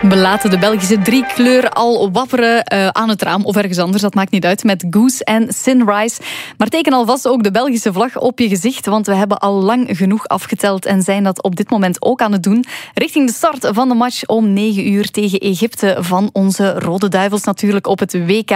We laten de Belgische driekleur al wapperen aan het raam of ergens anders, dat maakt niet uit, met Goose en Sunrise. Maar teken alvast ook de Belgische vlag op je gezicht, want we hebben al lang genoeg afgeteld en zijn dat op dit moment ook aan het doen. Richting de start van de match om 9 uur tegen Egypte van onze Rode Duivels natuurlijk op het WK.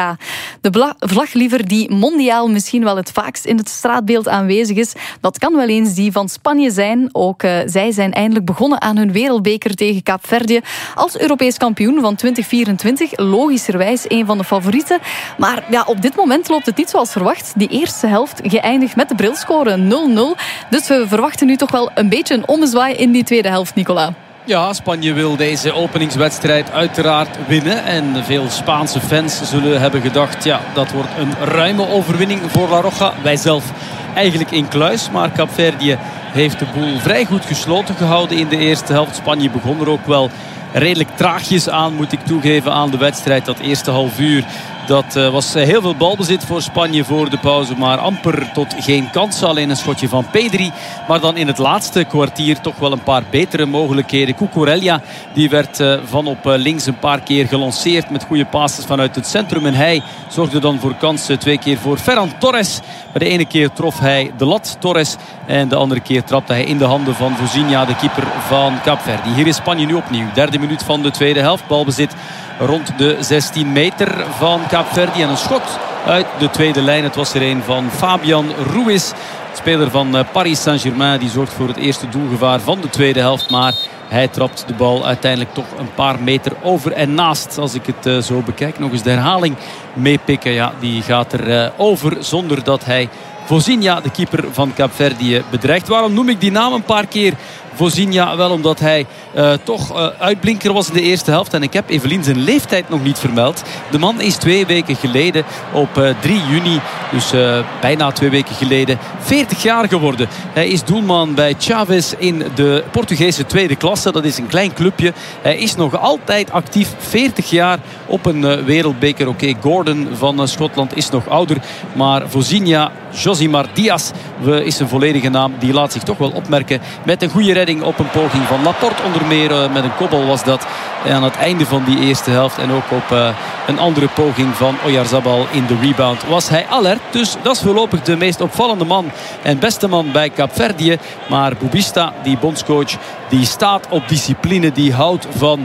De vlagliever die mondiaal misschien wel het vaakst in het straatbeeld aanwezig is, dat kan wel eens die van Spanje zijn. Ook zij zijn eindelijk begonnen aan hun wereldbeker tegen Kaapverdië als Europees kampioen van 2024. Logischerwijs een van de favorieten. Maar ja, op dit moment loopt het niet zoals verwacht. Die eerste helft geëindigd met de brilscore 0-0. Dus we verwachten nu toch wel een beetje een ommezwaai in die tweede helft, Nicola. Ja, Spanje wil deze openingswedstrijd uiteraard winnen. En veel Spaanse fans zullen hebben gedacht, ja, dat wordt een ruime overwinning voor La Roja. Wij zelf eigenlijk in kluis, maar Kaapverdië heeft de boel vrij goed gesloten gehouden in de eerste helft. Spanje begon er ook wel redelijk traagjes aan, moet ik toegeven, aan de wedstrijd. Dat eerste half uur, dat was heel veel balbezit voor Spanje voor de pauze, maar amper tot geen kansen. Alleen een schotje van Pedri. Maar dan in het laatste kwartier toch wel een paar betere mogelijkheden. Cucurella, die werd van op links een paar keer gelanceerd met goede passes vanuit het centrum. En hij zorgde dan voor kansen 2 keer voor Ferran Torres. Maar de ene keer trof hij de lat, Torres. En de andere keer trapte hij in de handen van Vozinha, de keeper van Kaapverdië. Hier is Spanje nu opnieuw. 3e minuut van de tweede helft. Balbezit rond de 16 meter van Kaapverdië. En een schot uit de tweede lijn. Het was er een van Fabian Ruiz, speler van Paris Saint-Germain. Die zorgt voor het eerste doelgevaar van de tweede helft. Maar hij trapt de bal uiteindelijk toch een paar meter over en naast. Als ik het zo bekijk. Nog eens de herhaling meepikken. Ja, die gaat er over zonder dat hij Vozinha, de keeper van Kaapverdië, bedreigt. Waarom noem ik die naam een paar keer? Vozinha, wel omdat hij toch uitblinker was in de eerste helft. En ik heb Evelien zijn leeftijd nog niet vermeld. De man is 2 weken geleden op 3 juni, dus bijna 2 weken geleden, 40 jaar geworden. Hij is doelman bij Chaves in de Portugese tweede klasse. Dat is een klein clubje. Hij is nog altijd actief, 40 jaar op een wereldbeker. Oké, Gordon van Schotland is nog ouder. Maar Vozinha, Josimar Diaz is zijn volledige naam. Die laat zich toch wel opmerken met een goede redding op een poging van Laporte onder meer. Met een kopbal was dat aan het einde van die eerste helft. En ook op een andere poging van Oyarzabal in de rebound was hij alert. Dus dat is voorlopig de meest opvallende man en beste man bij Kaapverdië. Maar Boubista, die bondscoach, die staat op discipline. Die houdt van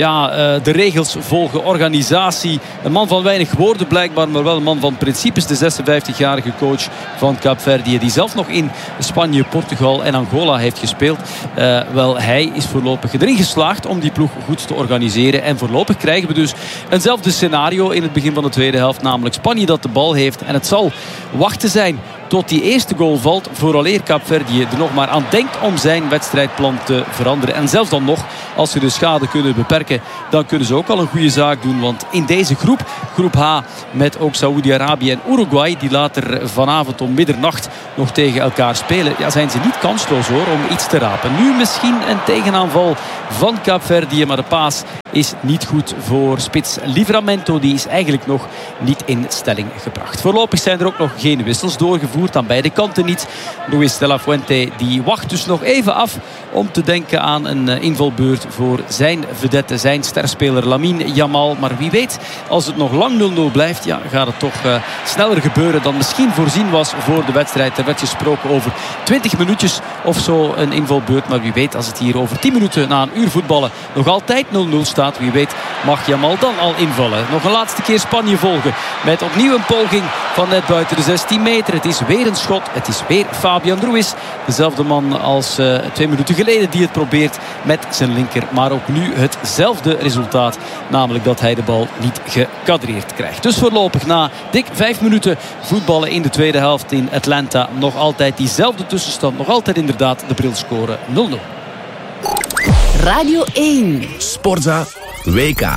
de regels volgen, organisatie. Een man van weinig woorden blijkbaar, maar wel een man van principes. De 56-jarige coach van Kaapverdië, die zelf nog in Spanje, Portugal en Angola heeft gespeeld. Wel, hij is voorlopig erin geslaagd om die ploeg goed te organiseren. En voorlopig krijgen we dus eenzelfde scenario in het begin van de tweede helft. Namelijk Spanje dat de bal heeft. En het zal wachten zijn tot die eerste goal valt, vooraleer Kaapverdië er nog maar aan denkt om zijn wedstrijdplan te veranderen. En zelfs dan nog, als ze de schade kunnen beperken, dan kunnen ze ook al een goede zaak doen. Want in deze groep H, met ook Saoedi-Arabië en Uruguay, die later vanavond om middernacht nog tegen elkaar spelen, ja, zijn ze niet kansloos hoor, om iets te rapen. Nu misschien een tegenaanval van Kaapverdië, maar de paas is niet goed voor spits Livramento. Die is eigenlijk nog niet in stelling gebracht. Voorlopig zijn er ook nog geen wissels doorgevoerd. Aan beide kanten niet. Luis de la Fuente die wacht dus nog even af om te denken aan een invalbeurt voor zijn vedette, zijn sterspeler Lamine Yamal. Maar wie weet, als het nog lang 0-0 blijft, ja, gaat het toch sneller gebeuren dan misschien voorzien was voor de wedstrijd. Er werd gesproken over 20 minuutjes of zo een invalbeurt. Maar wie weet, als het hier over 10 minuten na een uur voetballen nog altijd 0-0 staat, wie weet mag Yamal dan al invallen. Nog een laatste keer Spanje volgen met opnieuw een poging van net buiten de 16 meter. Het is weer een schot. Het is weer Fabian Ruiz. Dezelfde man als 2 minuten geleden die het probeert met zijn linker. Maar ook nu hetzelfde resultaat. Namelijk dat hij de bal niet gekadreerd krijgt. Dus voorlopig na dik 5 minuten voetballen in de tweede helft in Atlanta. Nog altijd diezelfde tussenstand. Nog altijd inderdaad de brilscore 0-0. Radio 1. Sportza WK.